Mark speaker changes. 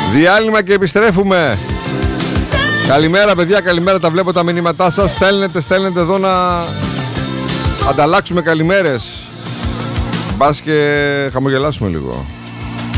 Speaker 1: Διάλειμμα και επιστρέφουμε. Καλημέρα παιδιά, καλημέρα, τα βλέπω τα μηνύματά σας. Στέλνετε εδώ να ανταλλάξουμε καλημέρες. Μπας και χαμογελάσουμε λίγο.